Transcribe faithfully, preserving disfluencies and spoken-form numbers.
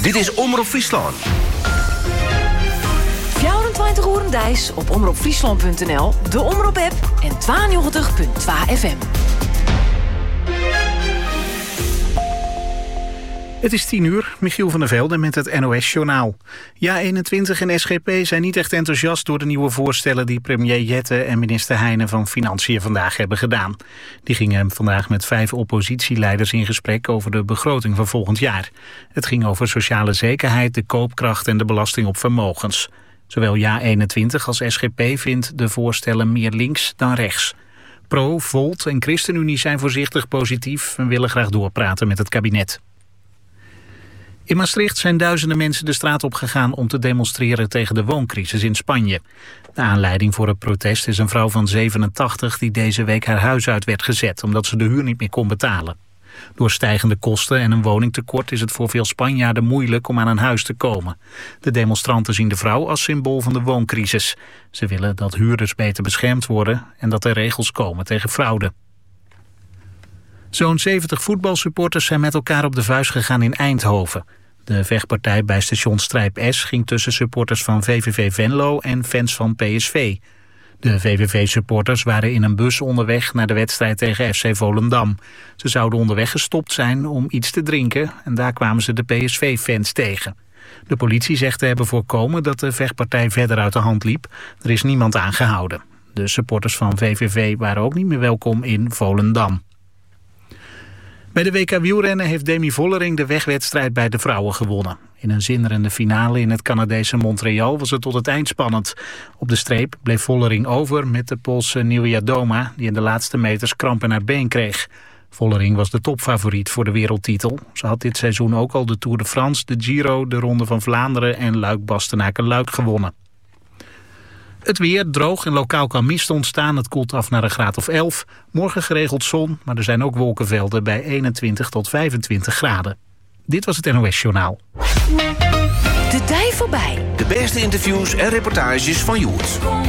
Dit is Omroep Friesland. vierentwintig uur Dijs op omroep friesland punt n l, de Omroep-app en tweeënnegentig komma twee F M. Het is tien uur, Michiel van der Velde met het N O S-journaal. Ja eenentwintig en S G P zijn niet echt enthousiast door de nieuwe voorstellen die premier Jette en minister Heijnen van Financiën vandaag hebben gedaan. Die gingen vandaag met vijf oppositieleiders in gesprek over de begroting van volgend jaar. Het ging over sociale zekerheid, de koopkracht en de belasting op vermogens. Zowel Ja eenentwintig als S G P vindt de voorstellen meer links dan rechts. Pro, Volt en ChristenUnie zijn voorzichtig positief en willen graag doorpraten met het kabinet. In Maastricht zijn duizenden mensen de straat op gegaan om te demonstreren tegen de wooncrisis in Spanje. De aanleiding voor het protest is een vrouw van zevenentachtig die deze week haar huis uit werd gezet omdat ze de huur niet meer kon betalen. Door stijgende kosten en een woningtekort is het voor veel Spanjaarden moeilijk om aan een huis te komen. De demonstranten zien de vrouw als symbool van de wooncrisis. Ze willen dat huurders beter beschermd worden en dat er regels komen tegen fraude. Zo'n zeventig voetbalsupporters zijn met elkaar op de vuist gegaan in Eindhoven. De vechtpartij bij station Strijp S ging tussen supporters van V V V Venlo en fans van P S V. De V V V-supporters waren in een bus onderweg naar de wedstrijd tegen F C Volendam. Ze zouden onderweg gestopt zijn om iets te drinken en daar kwamen ze de P S V-fans tegen. De politie zegt te hebben voorkomen dat de vechtpartij verder uit de hand liep. Er is niemand aangehouden. De supporters van V V V waren ook niet meer welkom in Volendam. Bij de W K wielrennen heeft Demi Vollering de wegwedstrijd bij de vrouwen gewonnen. In een zinderende finale in het Canadese Montreal was het tot het eind spannend. Op de streep bleef Vollering over met de Poolse Niewiadoma, die in de laatste meters kramp in haar been kreeg. Vollering was de topfavoriet voor de wereldtitel. Ze had dit seizoen ook al de Tour de France, de Giro, de Ronde van Vlaanderen en Luik-Bastenaken-Luik gewonnen. Het weer, droog en lokaal kan mist ontstaan. Het koelt af naar een graad of elf. Morgen geregeld zon, maar er zijn ook wolkenvelden bij eenentwintig tot vijfentwintig graden. Dit was het N O S-journaal. De tijd voorbij. De beste interviews en reportages van Joert.